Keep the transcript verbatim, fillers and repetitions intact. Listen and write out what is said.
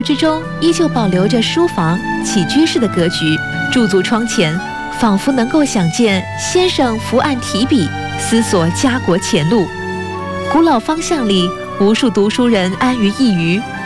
之中依旧保留着书房起居室的格局，驻足窗前，仿佛能够想见先生伏案提笔，思索家国前路。古老方向里，无数读书人安于一隅，